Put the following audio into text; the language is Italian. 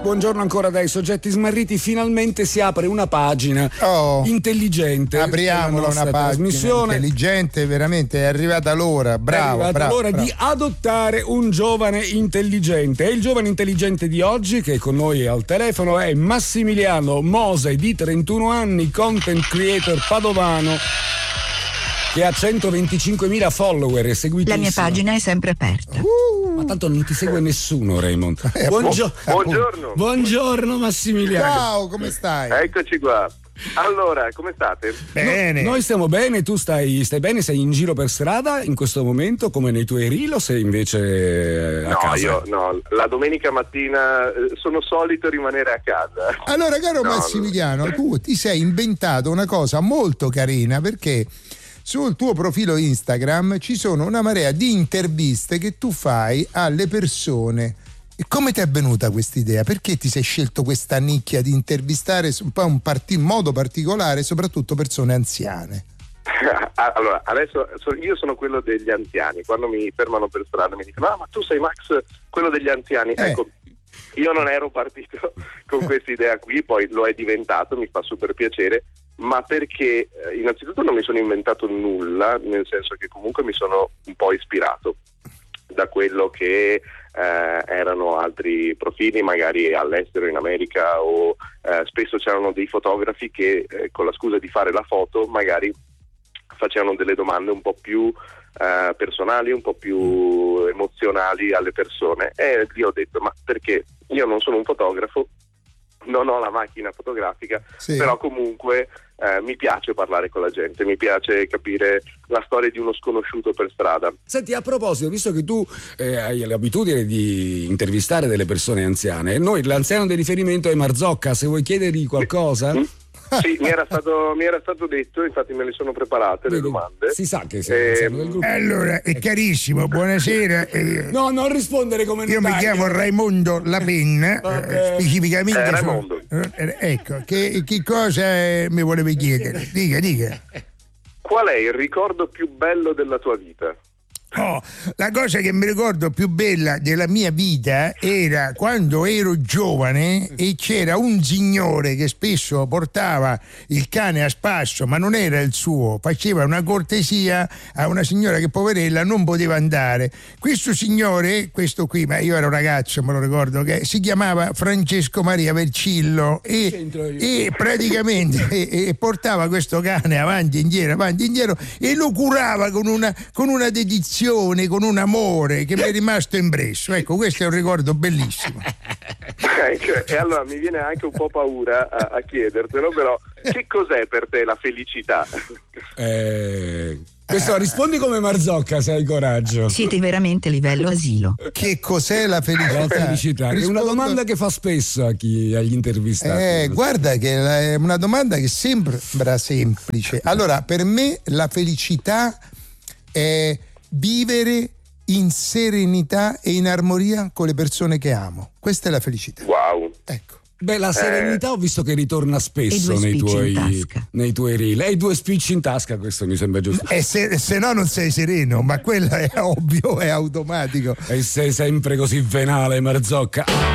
Buongiorno ancora dai soggetti smarriti, finalmente si apre una pagina intelligente. Apriamola una pagina intelligente, veramente è arrivata l'ora, bravo. È arrivata l'ora di adottare un giovane intelligente. E il giovane intelligente di oggi che con noi al telefono è Massimiliano Mose di 31 anni, content creator padovano che ha 125.000 follower e seguitissimo. La mia pagina è sempre aperta. Ma tanto non ti segue nessuno, Raymond. Buongiorno. Buongiorno Massimiliano. Ciao, come stai? Eccoci qua. Allora, come state? Bene. Noi stiamo bene, tu stai bene? Sei in giro per strada in questo momento come nei tuoi reel o sei invece a casa? Io la domenica mattina sono solito rimanere a casa. Allora, caro Massimiliano, tu ti sei inventato una cosa molto carina, perché sul tuo profilo Instagram ci sono una marea di interviste che tu fai alle persone. E come ti è venuta questa idea? Perché ti sei scelto questa nicchia di intervistare un po' in modo particolare, soprattutto persone anziane? Allora, adesso io sono quello degli anziani. Quando mi fermano per strada mi dicono: ma tu sei Max, quello degli anziani. Ecco, io non ero partito con questa idea qui, poi lo è diventato, mi fa super piacere, ma perché innanzitutto non mi sono inventato nulla, nel senso che comunque mi sono un po' ispirato da quello che erano altri profili, magari all'estero, in America, o spesso c'erano dei fotografi che con la scusa di fare la foto magari facevano delle domande un po' più personali, un po' più emozionali alle persone, e lì ho detto: ma perché io non sono un fotografo, non ho la macchina fotografica, però comunque mi piace parlare con la gente, mi piace capire la storia di uno sconosciuto per strada. Senti, a proposito, visto che tu hai l'abitudine di intervistare delle persone anziane, noi l'anziano di riferimento è Marzocca, se vuoi chiedergli qualcosa? Sì, mi era stato detto, infatti me le sono preparate le domande. Si sa che sei anziano del gruppo. Allora, è carissimo, buonasera. No, non rispondere come io mi chiamo Raimondo La Penna, specificamente. Raimondo. Ecco, che cosa mi volevi chiedere? Dica. Qual è il ricordo più bello della tua vita? La cosa che mi ricordo più bella della mia vita era quando ero giovane e c'era un signore che spesso portava il cane a spasso, ma non era il suo, faceva una cortesia a una signora che poverella non poteva andare. Questo signore, questo qui, ma io ero ragazzo, me lo ricordo, che si chiamava Francesco Maria Vercillo e praticamente portava questo cane avanti e indietro e lo curava con una dedizione, con un amore che mi è rimasto impresso. Ecco, questo è un ricordo bellissimo. E allora mi viene anche un po' paura a chiedertelo, però che cos'è per te la felicità? Questo rispondi come Marzocca, se hai coraggio. Siete veramente livello asilo. Che cos'è la felicità? La felicità è una domanda che fa spesso agli intervistati. Guarda che è una domanda che sembra semplice. Allora, per me la felicità è vivere in serenità e in armonia con le persone che amo. Questa è la felicità. Wow. Ecco. Beh, la serenità ho visto che ritorna spesso nei tuoi reel. E 2 spicci in tasca, questo mi sembra giusto. E se no non sei sereno, ma quello è ovvio, è automatico. E sei sempre così venale, Marzocca.